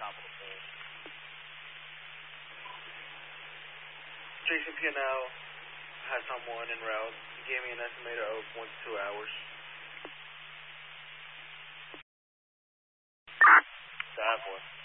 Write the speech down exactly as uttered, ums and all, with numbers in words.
top of the pole. Jason Pianell has someone en route. He gave me an estimator of one to two hours. Bad boy.